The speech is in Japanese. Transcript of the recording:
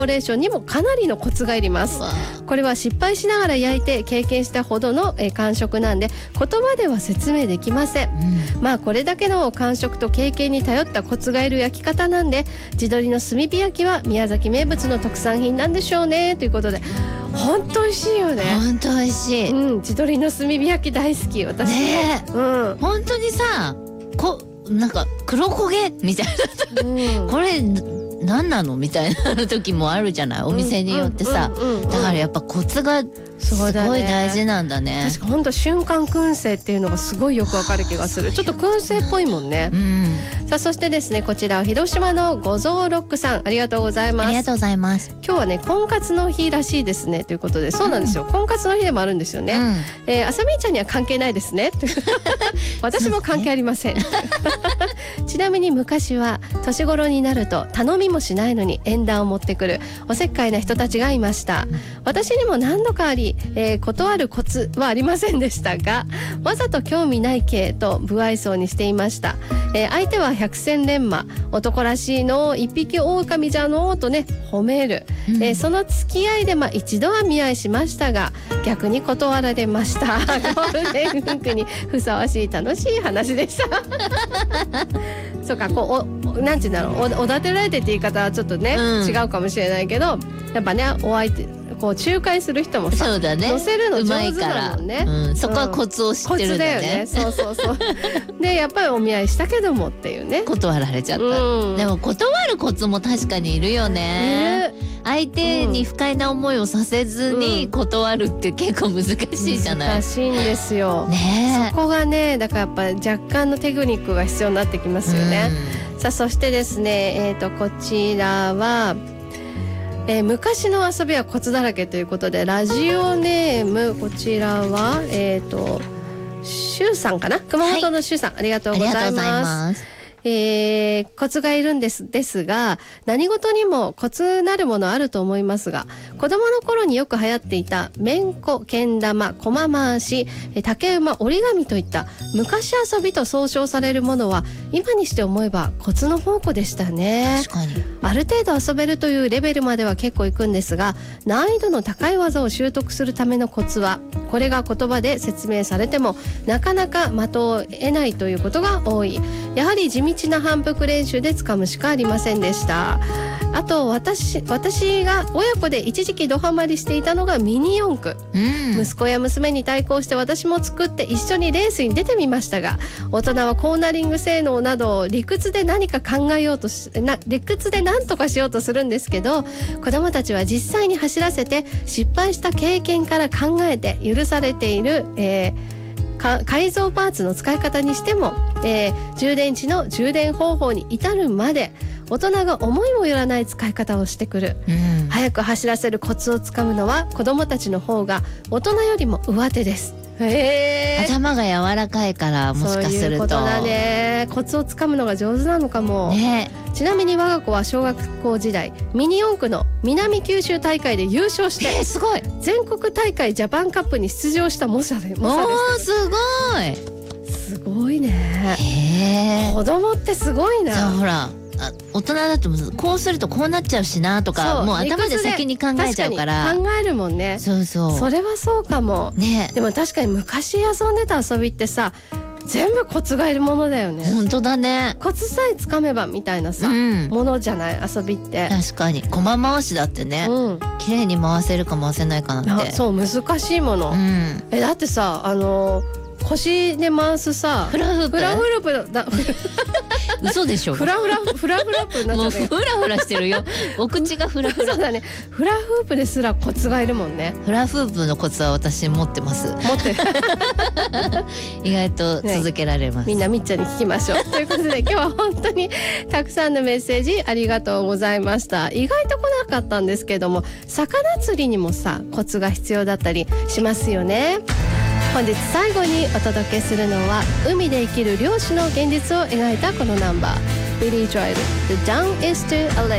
レーションにもかなりのコツがいります。これは失敗しながら焼いて経験したほどの感触なんで言葉では説明できません、まあこれだけの感触と経験に頼ったコツがいる焼き方なんで、地鶏の炭火焼きは宮崎名物の特産品なんでしょうねということで、本当美味しいよね。 本当美味しい、 地鶏の炭火焼き大好き私ね。本当にさ、なんか黒焦げみたいな、これ何なのみたいな時もあるじゃない、お店によってさ。だからやっぱコツがすごい大事なんだね。 確か本当瞬間燻製っていうのがすごいよくわかる気がする。ちょっと燻製っぽいもんね。さあそしてですね、こちら広島の五蔵ロックさん、ありがとうございます。 ありがとうございます。 今日はね婚活の日らしいですねということで、そうなんですよ、婚活の日でもあるんですよね。あさみちゃんには関係ないですね私も関係ありませんちなみに昔は年頃になると頼みもしないのに縁談を持ってくるおせっかいな人たちがいました。私にも何度かあり、断るコツはありませんでしたが、わざと興味ない系と不愛想にしていました。相手は百戦錬磨、男らしいの一匹狼じゃのとね褒める、その付き合いで一度は見合いしましたが逆に断られましたゴールデンウィークにふさわしい楽しい話でしたそうか、なんていうんだろう、おだてられてって言い方はちょっとね、違うかもしれないけど、やっぱねお相手仲介する人もさ、 そうだね、 乗せるの上手だもんね。 そこはコツを知ってるんだね。 コツだよね。そうでやっぱりお見合いしたけどもっていうね、 断られちゃった、でも断るコツも確かにいるよね。相手に不快な思いをさせずに断るって結構難しいじゃない。 難しいんですよそこがね。だからやっぱ若干のテクニックが必要になってきますよね。さあそしてですね、こちらは昔の遊びはコツだらけということで、ラジオネームこちらはシュウさんかな、熊本のシュウさん、ありがとうございます。コツがいるんですが、何事にもコツなるものあると思いますが、子供の頃によく流行っていためんこ、けん玉、こま回し、竹馬、折り紙といった昔遊びと総称されるものは今にして思えばコツの宝庫でしたね。 確かにある程度遊べるというレベルまでは結構いくんですが、難易度の高い技を習得するためのコツは、これが言葉で説明されてもなかなか的を得ないということが多い。やはり地道な反復練習でつかむしかありませんでした。あと私が親子で一時期ドハマりしていたのがミニ四駆、息子や娘に対抗して私も作って一緒にレースに出てみましたが、大人はコーナリング性能などを理屈で何か考えようと理屈で何とかしようとするんですけど、子どもたちは実際に走らせて失敗した経験から考えて許されている、改造パーツの使い方にしても、充電池の充電方法に至るまで大人が思いもよらない使い方をしてくる、早く走らせるコツをつかむのは子どもたちの方が大人よりも上手です。 頭が柔らかいから、もしかするとそういうことだね。コツをつかむのが上手なのかも、ね。ちなみに我が子は小学校時代ミニ四駆の南九州大会で優勝して、 すごい全国大会ジャパンカップに出場した猛者です。 すごいすごいね。子供ってすごいな。 そう、ほら大人だとこうするとこうなっちゃうしなとか、もう頭で先に考えちゃうから。 考えるもんね。それはそうかもね。でも確かに昔遊んでた遊びってさ、全部コツがいるものだよね。 本当だね。 コツさえつかめばみたいなさ、ものじゃない、遊びって。 確かに駒回しだってね、綺麗に回せるか回せないかなんて、 そう難しいもの、だってさ、腰で回すさ、フラフープだ嘘でしょ。 フラフラップになっちゃった。 もうフラフラしてるよ。お口がフラフラ。 そうだね。フラフープですらコツがいるもんね。 フラフープのコツは私持ってます。 持ってる。 意外と続けられます。 みんなみっちゃんに聞きましょう。ということで今日は本当にたくさんのメッセージありがとうございました。意外と来なかったんですけども、魚釣りにもさコツが必要だったりしますよね。本日最後にお届けするのは、海で生きる漁師の現実を描いたこのナンバー、ビリー・ジョエル The Down is to a Lake。